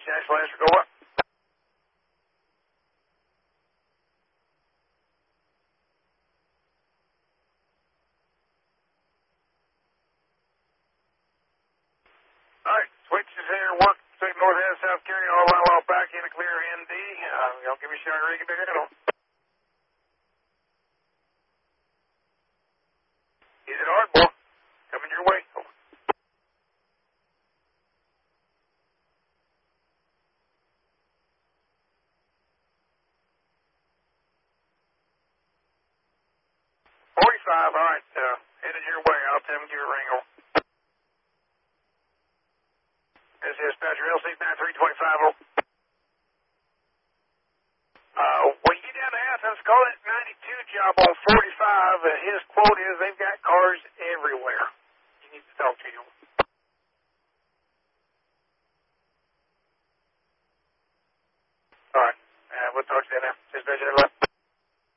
National Answer, go up. All right, switches here, work, same north and south carrying all line off back in a clear ND. Y'all give me a shot, Regan, big handle. Is it hard, boy? Coming your way. Over. 45, all right, headed your way. I'll tell him to give you a ring over. This is Dispatcher LC 9325 over. When you get down to Athens, call that 92 job on 45. His quote is they've got cars everywhere. You need to talk to him. All right, we'll talk to you now. Dispatcher,